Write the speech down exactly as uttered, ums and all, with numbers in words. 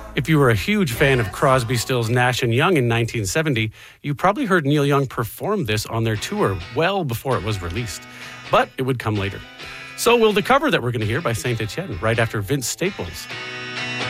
If you were a huge fan of Crosby, Stills, Nash and Young in nineteen seventy, you probably heard Neil Young perform this on their tour well before it was released. But it would come later. So will the cover that we're going to hear by Saint Etienne right after Vince Staples.